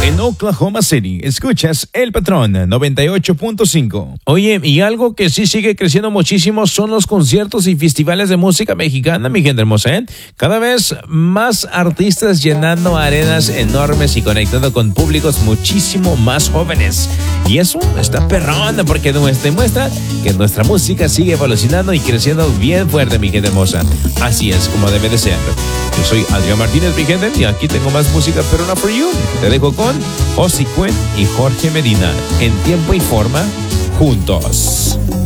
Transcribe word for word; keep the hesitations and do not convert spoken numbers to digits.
en Oklahoma City. Escuchas El Patrón noventa y ocho punto cinco. Oye, y algo que sí sigue creciendo muchísimo son los conciertos y festivales de música mexicana, mi gente hermosa, ¿eh? Cada vez más artistas llenando arenas enormes y conectando con públicos muchísimo más jóvenes. Y eso está perrón porque demuestra que nuestra música sigue evolucionando y creciendo bien fuerte, mi gente hermosa. Así es como debe de ser. Yo soy Adrián Martínez, mi gente, y aquí tengo más música perrona for you. Te dejo con Ozzy Quinn y Jorge Medina en Tiempo y Forma, juntos.